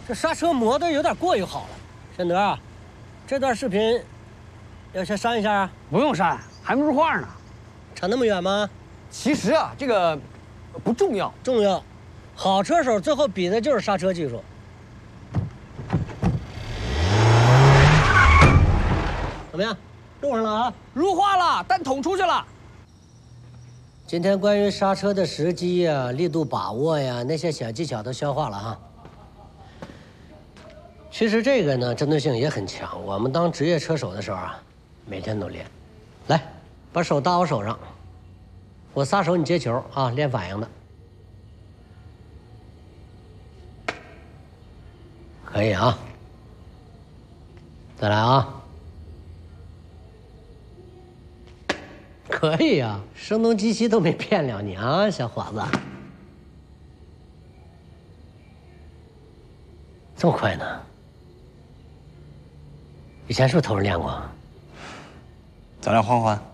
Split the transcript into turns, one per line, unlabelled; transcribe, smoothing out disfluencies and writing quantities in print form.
这刹车磨得有点过于好了。宣德啊，这段视频要先删一下啊？
不用删，还没入画呢。
差那么远吗？
其实啊，这个不重要。
重要。好车手最后比的就是刹车技术。怎么样？录上了啊？
入画了，但捅出去了。
今天关于刹车的时机呀、力度把握呀，那些小技巧都消化了哈。其实这个呢，针对性也很强。我们当职业车手的时候啊，每天都练。来，把手搭我手上，我撒手你接球啊，练反应的。可以啊。再来啊。可以啊，声东击西都没骗了你啊，小伙子。这么快呢？以前是不是偷着练过？
咱俩换换。